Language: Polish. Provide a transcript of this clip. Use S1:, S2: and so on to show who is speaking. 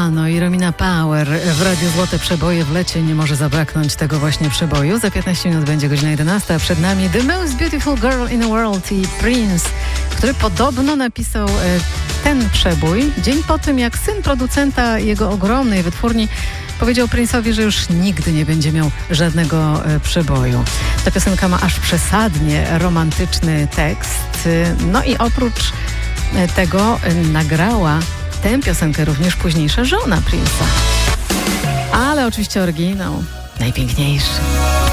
S1: Stefano i Romina Power w Radiu Złote Przeboje w lecie. Nie może zabraknąć tego właśnie przeboju. Za 15 minut będzie godzina 11, a przed nami The Most Beautiful Girl in the World i Prince, który podobno napisał ten przebój dzień po tym, jak syn producenta jego ogromnej wytwórni powiedział Prince'owi, że już nigdy nie będzie miał żadnego przeboju. Ta piosenka ma aż przesadnie romantyczny tekst. No i oprócz tego nagrała tę piosenkę również późniejsza żona Prince'a. Ale oczywiście oryginał najpiękniejszy.